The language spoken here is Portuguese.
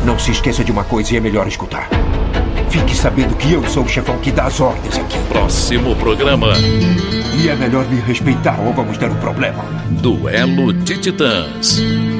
Não se esqueça de uma coisa e é melhor escutar. Fique sabendo que eu sou o chefão que dá as ordens aqui. Próximo programa. E é melhor me respeitar ou vamos ter um problema. Duelo de Titãs.